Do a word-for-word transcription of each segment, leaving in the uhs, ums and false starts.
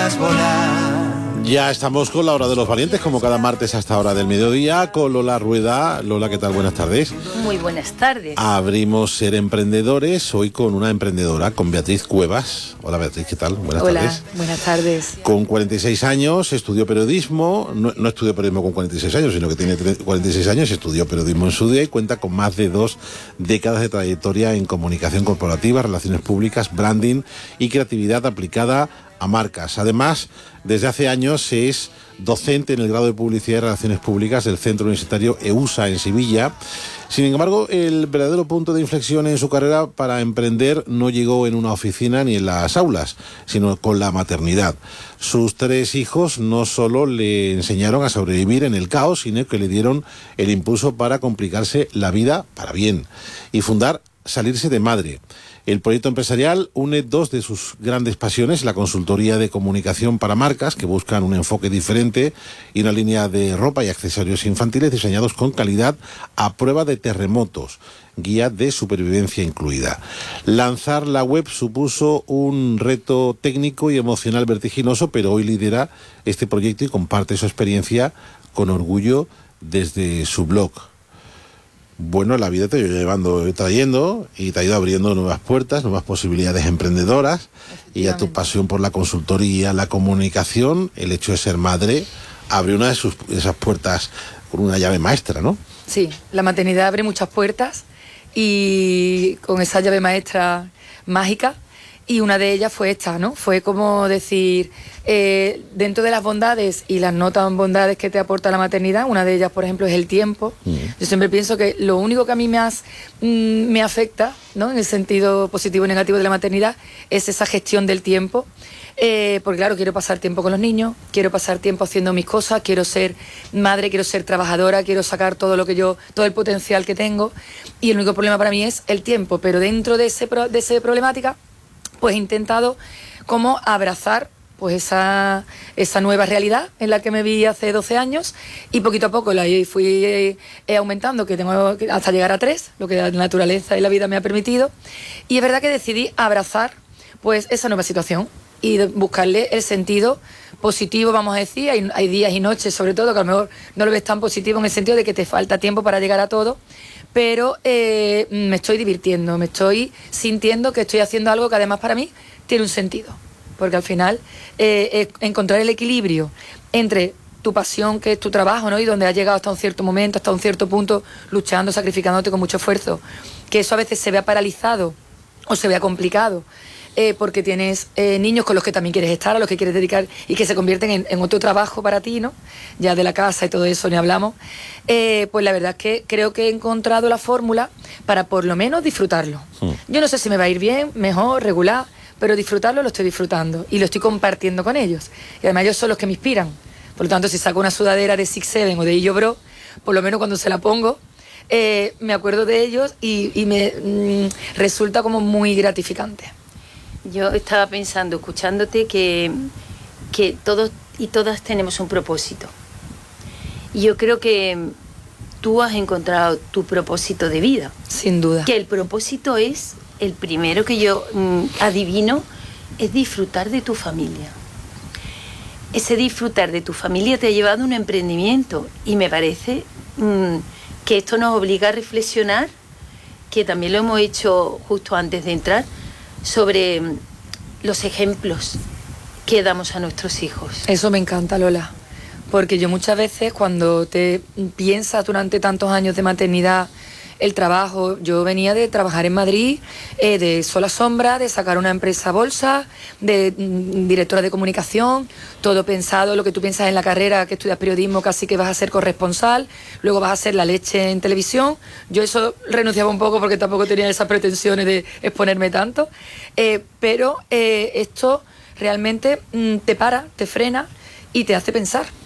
puedas volar. Ya estamos con la hora de los valientes, como cada martes a esta hora del mediodía, con Lola Rueda. Lola, ¿qué tal? Buenas tardes. Muy buenas tardes. Abrimos Ser Emprendedores, hoy con una emprendedora, con Beatriz Cuevas. Hola Beatriz, ¿qué tal? Buenas Hola, tardes. buenas tardes. Con cuarenta y seis años, estudió periodismo, no, no estudió periodismo con cuarenta y seis años, sino que tiene cuarenta y seis años, estudió periodismo en su día y cuenta con más de dos décadas de trayectoria en comunicación corporativa, relaciones públicas, branding y creatividad aplicada a marcas. Además, desde hace años es docente en el grado de Publicidad y Relaciones Públicas del Centro Universitario E U S A en Sevilla. Sin embargo, el verdadero punto de inflexión en su carrera para emprender no llegó en una oficina ni en las aulas, sino con la maternidad. Sus tres hijos no solo le enseñaron a sobrevivir en el caos, sino que le dieron el impulso para complicarse la vida para bien y fundar Salirse de Madre. El proyecto empresarial une dos de sus grandes pasiones, la consultoría de comunicación para marcas, que buscan un enfoque diferente, y una línea de ropa y accesorios infantiles diseñados con calidad a prueba de terremotos, guía de supervivencia incluida. Lanzar la web supuso un reto técnico y emocional vertiginoso, pero hoy lidera este proyecto y comparte su experiencia con orgullo desde su blog. Bueno, la vida te ha ido llevando, trayendo y te ha ido abriendo nuevas puertas, nuevas posibilidades emprendedoras, y a tu pasión por la consultoría, la comunicación, el hecho de ser madre, abre una de, sus, de esas puertas con una llave maestra, ¿no? Sí, la maternidad abre muchas puertas y con esa llave maestra mágica, y una de ellas fue esta, ¿no? Fue como decir, eh, dentro de las bondades y las no tan bondades que te aporta la maternidad, una de ellas, por ejemplo, es el tiempo. Mm. Yo siempre pienso que lo único que a mí me, has, mm, me afecta, ¿no?, en el sentido positivo y negativo de la maternidad, es esa gestión del tiempo. Eh, porque claro, quiero pasar tiempo con los niños, quiero pasar tiempo haciendo mis cosas, quiero ser madre, quiero ser trabajadora, quiero sacar todo lo que yo, todo el potencial que tengo, y el único problema para mí es el tiempo. Pero dentro de ese, de esa problemática, pues he intentado como abrazar pues esa, esa nueva realidad en la que me vi hace doce años, y poquito a poco la fui eh, aumentando, que tengo hasta llegar a tres, lo que la naturaleza y la vida me ha permitido, y es verdad que decidí abrazar pues esa nueva situación y buscarle el sentido positivo, vamos a decir. Hay, hay días y noches, sobre todo, que a lo mejor no lo ves tan positivo en el sentido de que te falta tiempo para llegar a todo, pero eh, me estoy divirtiendo, me estoy sintiendo que estoy haciendo algo que además para mí tiene un sentido, porque al final eh, eh, encontrar el equilibrio entre tu pasión, que es tu trabajo, ¿no?, y donde has llegado hasta un cierto momento, hasta un cierto punto, luchando, sacrificándote con mucho esfuerzo, que eso a veces se vea paralizado o se vea complicado, Eh, porque tienes eh, niños con los que también quieres estar, a los que quieres dedicar, y que se convierten en, en otro trabajo para ti, ¿no? Ya de la casa y todo eso ni hablamos. Eh, pues la verdad es que creo que he encontrado la fórmula para por lo menos disfrutarlo. Sí. Yo no sé si me va a ir bien, mejor, regular, pero disfrutarlo lo estoy disfrutando y lo estoy compartiendo con ellos. Y además ellos son los que me inspiran. Por lo tanto, si saco una sudadera de Six Seven o de Illo Bro, por lo menos cuando se la pongo, eh, me acuerdo de ellos y, y me mm, resulta como muy gratificante. Yo estaba pensando, escuchándote, que, que todos y todas tenemos un propósito. Y yo creo que tú has encontrado tu propósito de vida. Sin duda. Que el propósito es, el primero que yo mmm, adivino, es disfrutar de tu familia. Ese disfrutar de tu familia te ha llevado a un emprendimiento. Y me parece mmm, que esto nos obliga a reflexionar, que también lo hemos hecho justo antes de entrar, sobre los ejemplos que damos a nuestros hijos. Eso me encanta, Lola, porque yo muchas veces cuando te piensas durante tantos años de maternidad, el trabajo, yo venía de trabajar en Madrid, eh, de sol a sombra, de sacar una empresa a bolsa, de mm, directora de comunicación, todo pensado, lo que tú piensas en la carrera, que estudias periodismo, casi que vas a ser corresponsal, luego vas a ser la leche en televisión. Yo eso renunciaba un poco porque tampoco tenía esas pretensiones de exponerme tanto, eh, pero eh, esto realmente mm, te para, te frena y te hace pensar.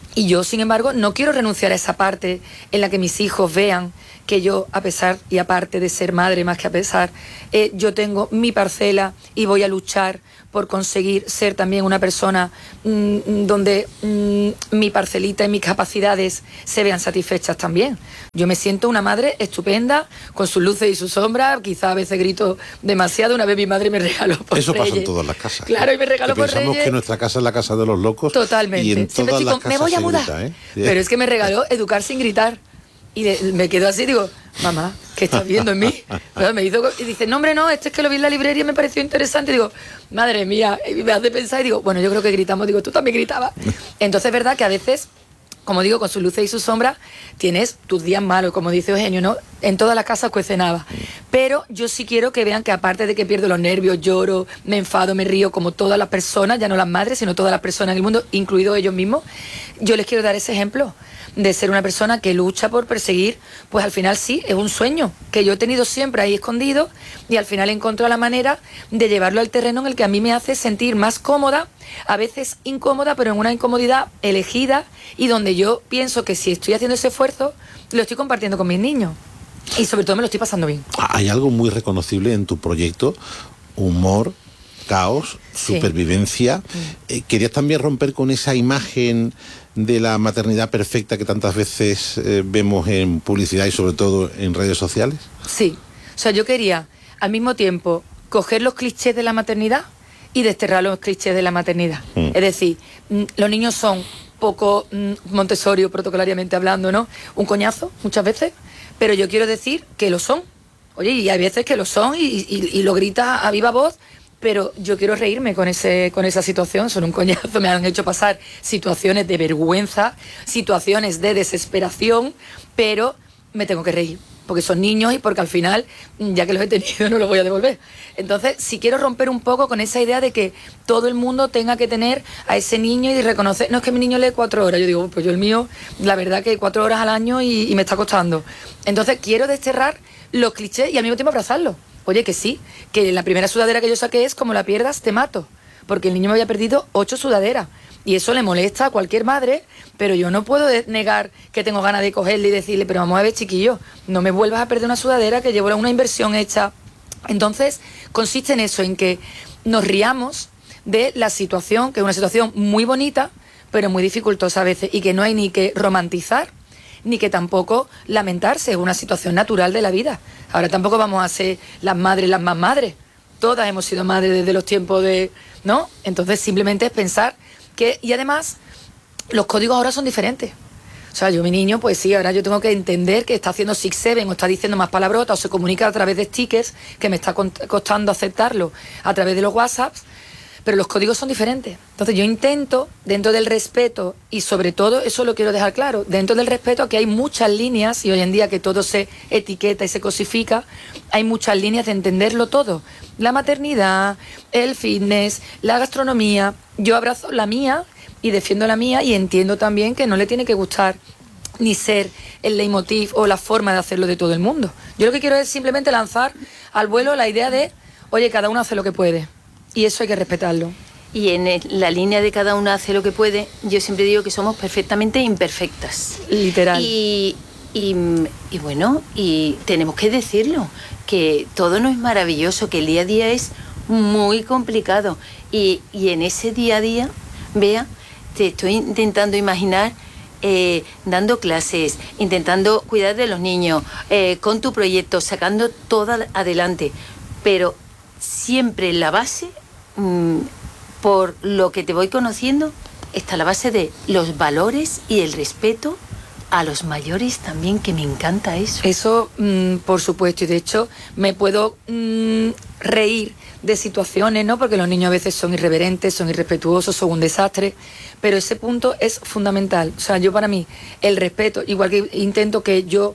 Y yo, sin embargo, no quiero renunciar a esa parte en la que mis hijos vean que yo, a pesar y aparte de ser madre más que a pesar, eh, yo tengo mi parcela y voy a luchar por conseguir ser también una persona mmm, donde mmm, mi parcelita y mis capacidades se vean satisfechas también. Yo me siento una madre estupenda, con sus luces y sus sombras, quizá a veces grito demasiado. Una vez mi madre me regaló por Eso Reyes. pasa en todas las casas. Claro, y me regaló que por pensamos Reyes. que nuestra casa es la casa de los locos. Totalmente. Y en Siempre todas estoy las con, casas me voy a se mudar. grita, ¿eh? Pero es que me regaló educar sin gritar. Y de, me quedo así, digo, mamá, ¿qué estás viendo en mí? Pero me hizo, y dice, no, hombre, no, este es que lo vi en la librería y me pareció interesante. Y digo, madre mía, y me hace pensar y digo, bueno, yo creo que gritamos, digo, tú también gritabas. Entonces es verdad que a veces, como digo, con sus luces y sus sombras, tienes tus días malos, como dice Eugenio, ¿no? En todas las casas cuece nada. Pero yo sí quiero que vean que aparte de que pierdo los nervios, lloro, me enfado, me río, como todas las personas, ya no las madres, sino todas las personas en el mundo, incluidos ellos mismos, yo les quiero dar ese ejemplo de ser una persona que lucha por perseguir, pues al final sí, es un sueño que yo he tenido siempre ahí escondido y al final he encontrado la manera de llevarlo al terreno en el que a mí me hace sentir más cómoda, a veces incómoda, pero en una incomodidad elegida y donde yo pienso que si estoy haciendo ese esfuerzo, lo estoy compartiendo con mis niños y sobre todo me lo estoy pasando bien. Hay algo muy reconocible en tu proyecto, humor, caos, Sí. supervivencia. Eh, ¿Querías también romper con esa imagen de la maternidad perfecta que tantas veces eh, vemos en publicidad y sobre todo en redes sociales? Sí, o sea, yo quería al mismo tiempo coger los clichés de la maternidad y desterrar los clichés de la maternidad. Mm. Es decir, mm, los niños son poco mm, Montessori protocolariamente hablando, ¿no? Un coñazo muchas veces, pero yo quiero decir que lo son. Oye, y hay veces que lo son y, y, y lo grita a viva voz, pero yo quiero reírme con ese con esa situación. Son un coñazo, me han hecho pasar situaciones de vergüenza, situaciones de desesperación, pero me tengo que reír, porque son niños y porque al final, ya que los he tenido, no los voy a devolver. Entonces, si quiero romper un poco con esa idea de que todo el mundo tenga que tener a ese niño y reconocer, no es que mi niño lee cuatro horas, yo digo, pues yo el mío, la verdad que cuatro horas al año y, y me está costando. Entonces, quiero desterrar los clichés y al mismo tiempo abrazarlos. Oye, que sí, que la primera sudadera que yo saqué es como la pierdas, te mato. Porque el niño me había perdido ocho sudaderas. Y eso le molesta a cualquier madre, pero yo no puedo negar que tengo ganas de cogerle y decirle, pero vamos a ver, chiquillo, no me vuelvas a perder una sudadera que llevo una inversión hecha. Entonces, consiste en eso, en que nos riamos de la situación, que es una situación muy bonita, pero muy dificultosa a veces, y que no hay ni que romantizar, ni que tampoco lamentarse, es una situación natural de la vida. Ahora tampoco vamos a ser las madres las más madres. Todas hemos sido madres desde los tiempos de... ¿no? Entonces simplemente es pensar que... Y además, los códigos ahora son diferentes. O sea, yo mi niño, pues sí, ahora yo tengo que entender que está haciendo six seven o está diciendo más palabrotas o se comunica a través de stickers, que me está costando aceptarlo a través de los WhatsApps, pero los códigos son diferentes. Entonces yo intento, dentro del respeto, y sobre todo, eso lo quiero dejar claro, dentro del respeto, que hay muchas líneas, y hoy en día que todo se etiqueta y se cosifica, hay muchas líneas de entenderlo todo. La maternidad, el fitness, la gastronomía. Yo abrazo la mía y defiendo la mía y entiendo también que no le tiene que gustar ni ser el leitmotiv o la forma de hacerlo de todo el mundo. Yo lo que quiero es simplemente lanzar al vuelo la idea de, oye, cada uno hace lo que puede. Y eso hay que respetarlo. Y en el, la línea de cada una hace lo que puede, yo siempre digo que somos perfectamente imperfectas. Literal. Y, y, y bueno, y tenemos que decirlo, que todo no es maravilloso, que el día a día es muy complicado. Y, y en ese día a día, Bea, te estoy intentando imaginar eh, dando clases, intentando cuidar de los niños, eh, con tu proyecto, sacando todo adelante. Pero siempre en la base, mmm, por lo que te voy conociendo, está la base de los valores y el respeto a los mayores también, que me encanta eso. Eso, mmm, por supuesto, y de hecho me puedo mmm, reír de situaciones, ¿no? Porque los niños a veces son irreverentes, son irrespetuosos, son un desastre, pero ese punto es fundamental. O sea, yo para mí, el respeto, igual que intento que yo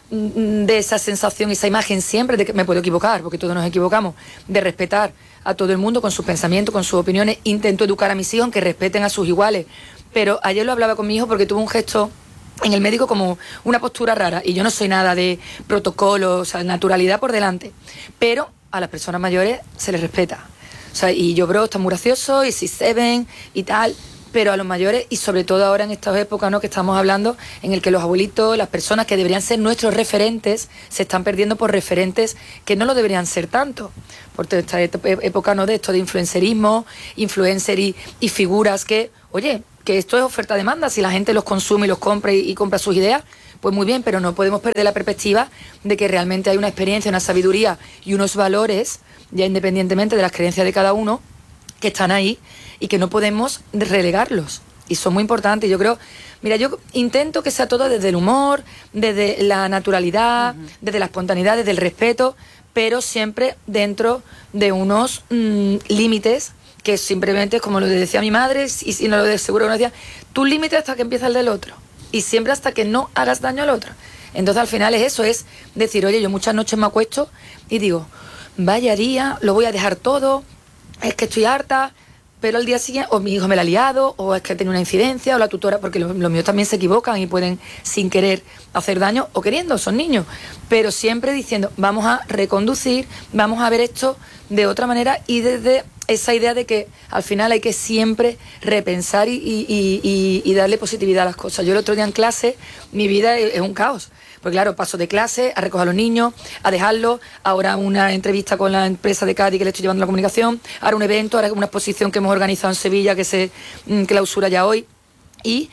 de esa sensación, esa imagen siempre de que me puedo equivocar, porque todos nos equivocamos, de respetar a todo el mundo con sus pensamientos, con sus opiniones. Intento educar a mis hijos en que respeten a sus iguales, pero ayer lo hablaba con mi hijo porque tuvo un gesto en el médico como una postura rara, y yo no soy nada de protocolo, o sea, naturalidad por delante, pero a las personas mayores se les respeta. O sea, y yo, bro, está muy gracioso, y si se ven y tal, pero a los mayores, y sobre todo ahora en esta época, ¿no?, que estamos hablando, en el que los abuelitos, las personas que deberían ser nuestros referentes, se están perdiendo por referentes que no lo deberían ser tanto. Por toda esta época, ¿no?, de esto de influencerismo, influencer y, y figuras que, oye, que esto es oferta-demanda, si la gente los consume y los compra y, y compra sus ideas, pues muy bien, pero no podemos perder la perspectiva de que realmente hay una experiencia, una sabiduría y unos valores, ya independientemente de las creencias de cada uno, que están ahí y que no podemos relegarlos. Y son muy importantes. Yo creo, mira, yo intento que sea todo desde el humor, desde la naturalidad, uh-huh. desde la espontaneidad, desde el respeto, pero siempre dentro de unos mmm, límites que simplemente, como lo decía mi madre, y si no lo de seguro no decía, tu límite hasta que empieza el del otro. Y siempre hasta que no hagas daño al otro. Entonces al final es eso, es decir, oye, yo muchas noches me acuesto y digo, vaya día, lo voy a dejar todo, es que estoy harta, pero al día siguiente, o mi hijo me la ha liado, o es que tiene una incidencia, o la tutora, porque los, los míos también se equivocan y pueden sin querer hacer daño, o queriendo, son niños, pero siempre diciendo, vamos a reconducir, vamos a ver esto de otra manera, y desde esa idea de que al final hay que siempre repensar y, y, y, y darle positividad a las cosas. Yo el otro día en clase, mi vida es, es un caos. Porque claro, paso de clase a recoger a los niños, a dejarlos, ahora una entrevista con la empresa de Cádiz que le estoy llevando la comunicación, ahora un evento, ahora una exposición que hemos organizado en Sevilla que se mm, clausura ya hoy. Y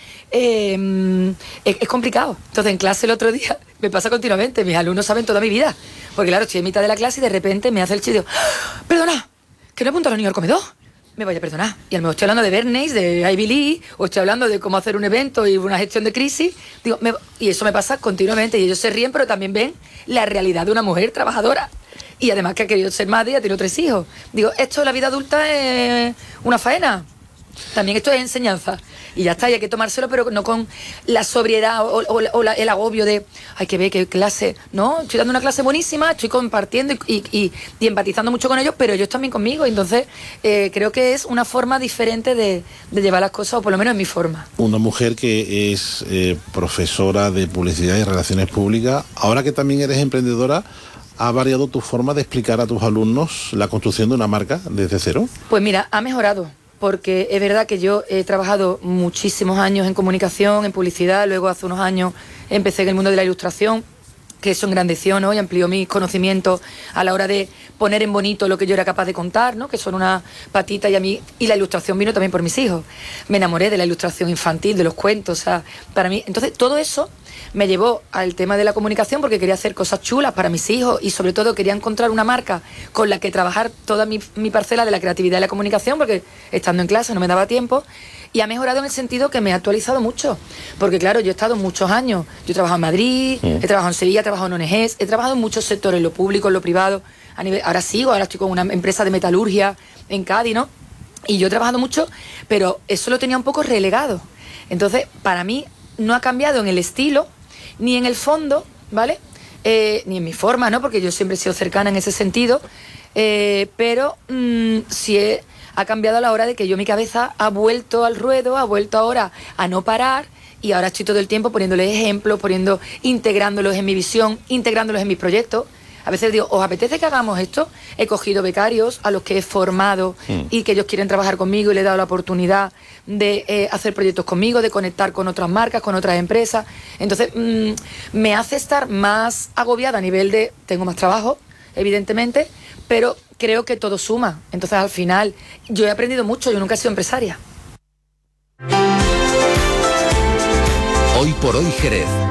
eh, es, es complicado. Entonces en clase el otro día me pasa continuamente, mis alumnos saben toda mi vida. Porque claro, estoy en mitad de la clase y de repente me hace el chillo, ¡ah! Perdona, que no apunto a los niños al comedor. Me vaya a perdonar. Y a lo mejor estoy hablando de Bernays, de Ivy Lee, o estoy hablando de cómo hacer un evento y una gestión de crisis. Digo, me, y eso me pasa continuamente. Y ellos se ríen, pero también ven la realidad de una mujer trabajadora. Y además que ha querido ser madre y ha tenido tres hijos. Digo, esto de la vida adulta es una faena. También esto es enseñanza. Y ya está, y hay que tomárselo, pero no con la sobriedad o, o, o la, el agobio de hay que ver qué clase. No, estoy dando una clase buenísima, estoy compartiendo y, y, y empatizando mucho con ellos, pero ellos también conmigo. Entonces, eh, creo que es una forma diferente de, de llevar las cosas, o por lo menos es mi forma. Una mujer que es eh, profesora de publicidad y relaciones públicas, ahora que también eres emprendedora, ¿ha variado tu forma de explicar a tus alumnos la construcción de una marca desde cero? Pues mira, ha mejorado. Porque es verdad que yo he trabajado muchísimos años en comunicación, en publicidad, luego hace unos años empecé en el mundo de la ilustración, que eso engrandeció, ¿no?, y amplió mis conocimientos a la hora de poner en bonito lo que yo era capaz de contar, ¿no?, que son una patita, y a mí, y la ilustración vino también por mis hijos. Me enamoré de la ilustración infantil, de los cuentos, o sea, para mí, entonces todo eso me llevó al tema de la comunicación porque quería hacer cosas chulas para mis hijos y sobre todo quería encontrar una marca con la que trabajar toda mi, mi parcela de la creatividad y la comunicación, porque estando en clase no me daba tiempo. Y ha mejorado en el sentido que me ha actualizado mucho. Porque claro, yo he estado muchos años. Yo he trabajado en Madrid, he trabajado en Sevilla, he trabajado en O N Ges, he trabajado en muchos sectores, en lo público, en lo privado. A nivel, ahora sigo, ahora estoy con una empresa de metalurgia en Cádiz, ¿no? Y yo he trabajado mucho, pero eso lo tenía un poco relegado. Entonces, para mí, no ha cambiado en el estilo, ni en el fondo, ¿vale? Eh, ni en mi forma, ¿no? Porque yo siempre he sido cercana en ese sentido. Eh, pero mmm, sí he... ha cambiado a la hora de que yo mi cabeza ha vuelto al ruedo, ha vuelto ahora a no parar y ahora estoy todo el tiempo poniéndoles ejemplos, poniendo, integrándolos en mi visión, integrándolos en mis proyectos. A veces digo, ¿os apetece que hagamos esto? He cogido becarios a los que he formado mm. y que ellos quieren trabajar conmigo y les he dado la oportunidad de eh, hacer proyectos conmigo, de conectar con otras marcas, con otras empresas. Entonces, mmm, me hace estar más agobiada a nivel de, tengo más trabajo, evidentemente, pero creo que todo suma. Entonces, al final, yo he aprendido mucho, yo nunca he sido empresaria. Hoy por hoy Jerez.